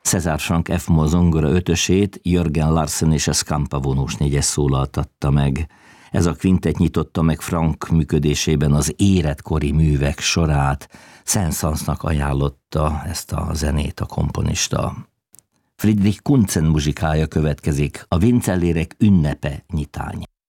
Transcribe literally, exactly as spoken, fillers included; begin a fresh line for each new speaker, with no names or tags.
César Franck F-moll zongora ötösét Jörgen Larsen és a Scampa vonós négyes szólaltatta meg. Ez a kvintet nyitotta meg Franck működésében az éretkori művek sorát. Saint-Saënsnak ajánlotta ezt a zenét a komponista. Friedrich Kuntzen muzsikája következik, a Vincellérek ünnepe nyitány.